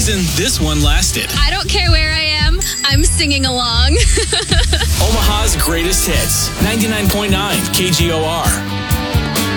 reason this one lasted. I don't care where I am, I'm singing along. Omaha's greatest hits, 99.9 KGOR.